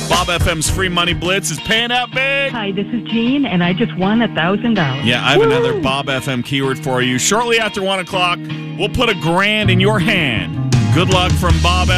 Bob FM's free money blitz is paying out big. Hi, this is Jean, and I just won $1,000. Yeah, I have another Bob FM keyword for you. Shortly after 1 o'clock, we'll put $1,000 in your hand. Good luck from Bob